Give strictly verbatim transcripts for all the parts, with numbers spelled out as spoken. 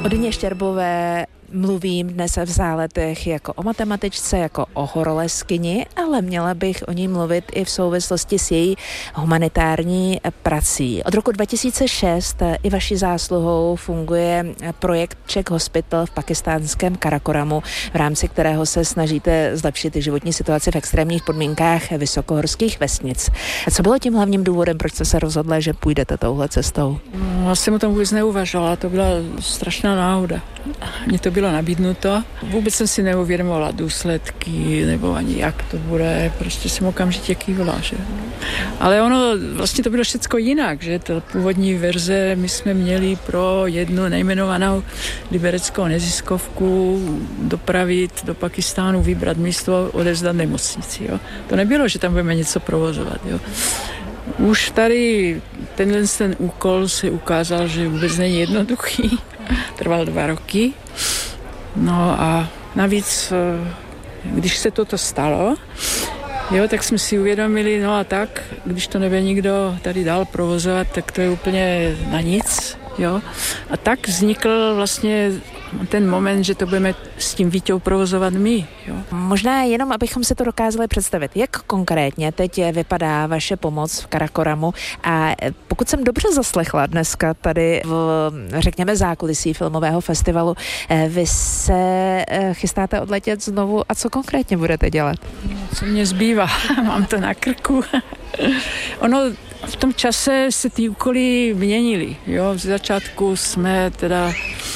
O Dyně Štěrbové mluvím dnes v Záletech jako o matematičce, jako o horolezkyni, ale měla bych o ní mluvit i v souvislosti s její humanitární prací. Od roku dva tisíce šest i vaší zásluhou funguje projekt Czech Hospital v pakistánském Karakoramu, v rámci kterého se snažíte zlepšit životní situaci v extrémních podmínkách vysokohorských vesnic. A co bylo tím hlavním důvodem, proč jste se rozhodla, že půjdete touhle cestou? Já jsem o tom vůbec neuvažovala, to byla strašná náhoda. Mně to bylo nabídnuto. Vůbec jsem si neuvědomovala důsledky, nebo ani jak to bude. Prostě jsem okamžitě kývla, že? Ale ono, vlastně to bylo všecko jinak, že? Ta původní verze my jsme měli pro jednu nejmenovanou libereckou neziskovku dopravit do Pakistánu, vybrat místo, odevzdat nemocnici, jo? To nebylo, že tam budeme něco provozovat, jo? Už tady tenhle ten úkol se ukázal, že vůbec není jednoduchý. Trval dva roky. No a navíc, když se toto stalo, jo, tak jsme si uvědomili, no a tak, když to nebude nikdo tady dál provozovat, tak to je úplně na nic, jo. A tak vznikl vlastně ten moment, že to budeme s tím Víťou provozovat my. Jo. Možná jenom, abychom si to dokázali představit, jak konkrétně teď vypadá vaše pomoc v Karakoramu a pokud jsem dobře zaslechla dneska tady v, řekněme, zákulisí filmového festivalu, vy se chystáte odletět znovu a co konkrétně budete dělat? Co mě zbývá, mám to na krku. Ono v tom čase se ty úkoly měnily. Jo. V začátku jsme teda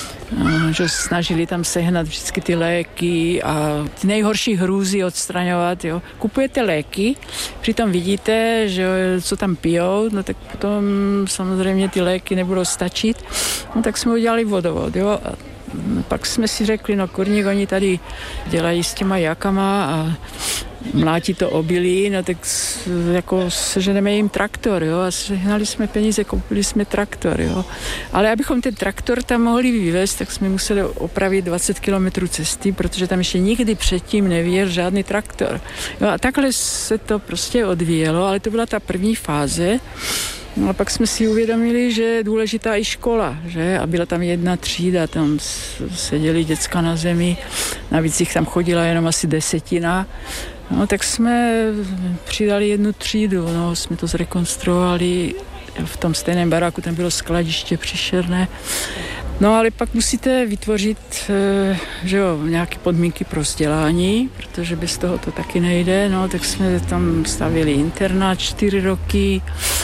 že snažili tam sehnat vždycky ty léky a ty nejhorší hrůzy odstraňovat, jo. Kupujete léky, přitom vidíte, že co tam pijou, no tak potom samozřejmě ty léky nebudou stačit, no tak jsme udělali vodovod, jo. A pak jsme si řekli, no kurník, oni tady dělají s těma jakama a mlátí to obilí, no tak jako seženeme jim traktor, jo, a sehnali jsme peníze, koupili jsme traktor, jo. Ale abychom ten traktor tam mohli vyvést, tak jsme museli opravit dvacet kilometrů cesty, protože tam ještě nikdy předtím nevyjel žádný traktor. Jo, a takhle se to prostě odvíjelo, ale to byla ta první fáze. No a pak jsme si uvědomili, že je důležitá i škola, že? A byla tam jedna třída, tam seděli děcka na zemi, navíc jich tam chodila jenom asi desetina. No tak jsme přidali jednu třídu, no, jsme to zrekonstruovali v tom stejném baráku, tam bylo skladiště příšerné. No ale pak musíte vytvořit, že jo, nějaké podmínky pro vzdělání, protože bez toho to taky nejde, no tak jsme tam stavili internát čtyři roky.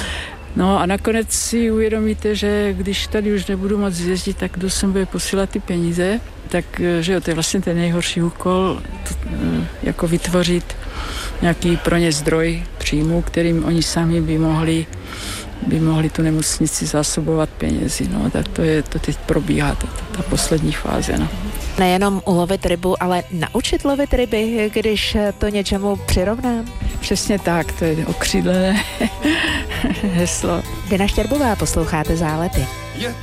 No a nakonec si uvědomíte, že když tady už nebudu moc jezdit, tak kdo sem bude posílat ty peníze, tak že jo, to je vlastně ten nejhorší úkol, to, jako vytvořit nějaký pro ně zdroj příjmu, kterým oni sami by mohli, by mohli tu nemocnici zásobovat penězi. No, tak to, je, to teď probíhá, ta, ta poslední fáze. No. Nejenom ulovit rybu, ale naučit lovit ryby, když to něčemu přirovnám? Přesně tak, to je okřídlené heslo. Dyna Štěrbová, posloucháte Zálety.